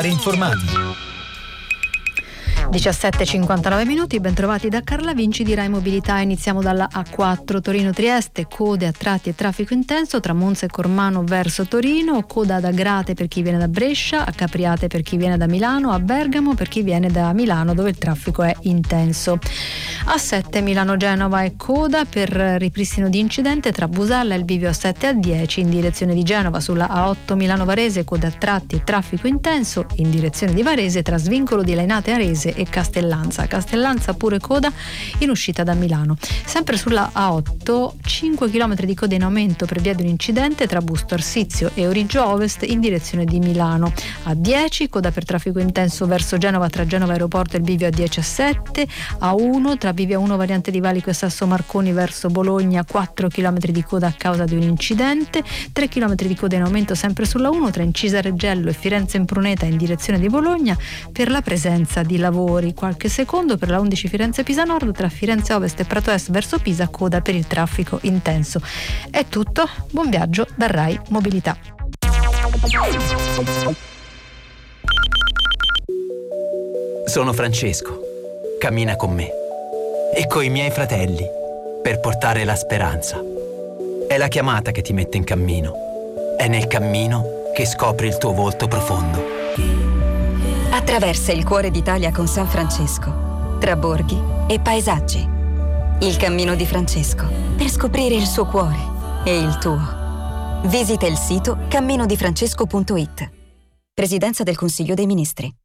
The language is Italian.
Stare informati. 17:59 minuti, ben trovati da Carla Vinci di Rai Mobilità. Iniziamo dalla A4 Torino-Trieste, code a tratti e traffico intenso tra Monza e Cormano verso Torino, coda ad Agrate per chi viene da Brescia, a Capriate per chi viene da Milano, a Bergamo per chi viene da Milano dove il traffico è intenso. A7 Milano-Genova è coda per ripristino di incidente tra Busalla e il bivio A7 a 10 in direzione di Genova. Sulla A8 Milano-Varese coda a tratti e traffico intenso in direzione di Varese tra svincolo di Lainate Arese e Castellanza pure coda in uscita da Milano. Sempre sulla A8 5 km di coda in aumento per via di un incidente tra Busto Arsizio e Origio Ovest in direzione di Milano. A 10 coda per traffico intenso verso Genova tra Genova Aeroporto e il bivio A10 a 7. A1 tra bivio 1 variante di Valico e Sasso Marconi verso Bologna 4 km di coda a causa di un incidente. 3 km di coda in aumento sempre sulla 1 tra Incisa Reggello e Firenze Impruneta in direzione di Bologna per la presenza di lavori. Qualche secondo per la 11 Firenze Pisa Nord tra Firenze Ovest e Prato Est verso Pisa, coda per il traffico intenso. È tutto, buon viaggio da Rai Mobilità. Sono Francesco, cammina con me e coi miei fratelli per portare la speranza. È la chiamata che ti mette in cammino, è nel cammino che scopri il tuo volto profondo. Attraversa il cuore d'Italia con San Francesco, tra borghi e paesaggi. Il cammino di Francesco, per scoprire il suo cuore e il tuo. Visita il sito camminodifrancesco.it. Presidenza del Consiglio dei Ministri.